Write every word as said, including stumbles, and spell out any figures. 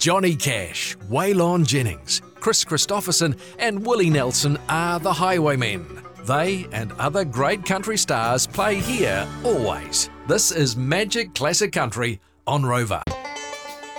Johnny Cash, Waylon Jennings, Chris Christopherson and Willie Nelson are the Highwaymen. They and other great country stars play here always. This is Magic Classic Country on Rover.